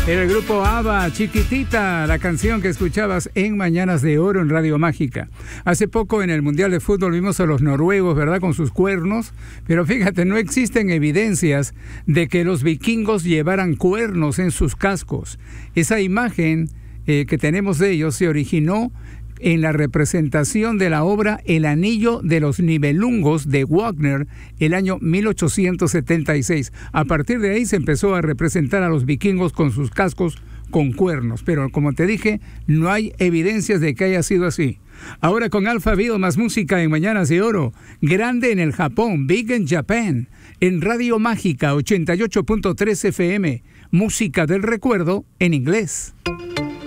Era el grupo ABBA, Chiquitita, la canción que escuchabas en Mañanas de Oro en Radio Mágica. Hace poco en el Mundial de Fútbol vimos a los noruegos, ¿verdad?, con sus cuernos, pero fíjate, no existen evidencias de que los vikingos llevaran cuernos en sus cascos. Esa imagen que tenemos de ellos se originó en la representación de la obra El Anillo de los Nibelungos de Wagner, el año 1876. A partir de ahí se empezó a representar a los vikingos con sus cascos con cuernos, pero como te dije, no hay evidencias de que haya sido así. Ahora con Alphaville, más música en Mañanas de Oro. Grande en el Japón, Big in Japan, en Radio Mágica 88.3 FM, música del recuerdo en inglés.